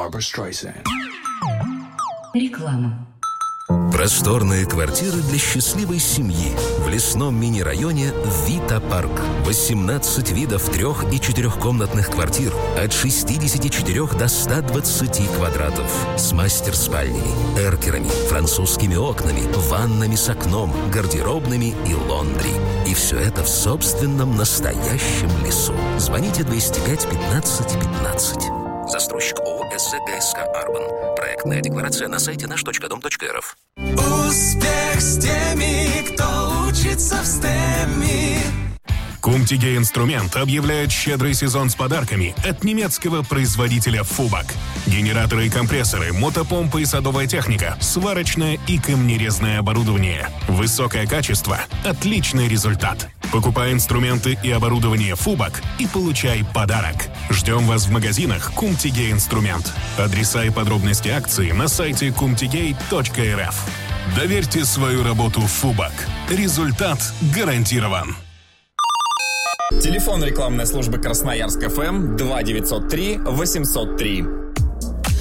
Barbra Streisand. Реклама. Просторные квартиры для счастливой семьи в лесном мини-районе Вита Парк. 18 видов 3- и 4-комнатных квартир от 64 до 120 квадратов. С мастер-спальнями, эркерами, французскими окнами, ваннами с окном, гардеробными и лондри. И все это в собственном настоящем лесу. Звоните 205 15 15. Застройщик ООО «СГСК Арбан». Проектная декларация на сайте наш.дом.рф. Успех с теми, кто учится в STEM. Кумтиге Инструмент объявляет щедрый сезон с подарками от немецкого производителя Фубак. Генераторы и компрессоры, мотопомпы и садовая техника, сварочное и камнерезное оборудование. Высокое качество, отличный результат. Покупай инструменты и оборудование Фубак и получай подарок. Ждем вас в магазинах Кумтиге Инструмент. Адреса и подробности акции на сайте kumtigate.rf. Доверьте свою работу Фубак. Результат гарантирован. Телефон рекламной службы Красноярск ФМ 2903 803.